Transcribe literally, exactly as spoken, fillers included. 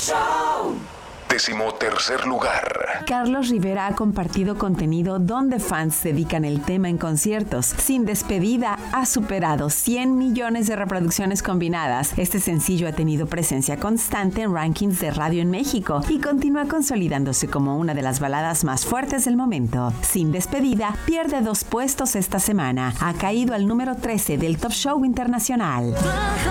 Show. Decimotercer lugar. Carlos Rivera ha compartido contenido donde fans dedican el tema en conciertos. Sin Despedida ha superado cien millones de reproducciones combinadas. Este sencillo ha tenido presencia constante en rankings de radio en México y continúa consolidándose como una de las baladas más fuertes del momento. Sin Despedida pierde dos puestos esta semana. Ha caído al número trece del Top Show Internacional.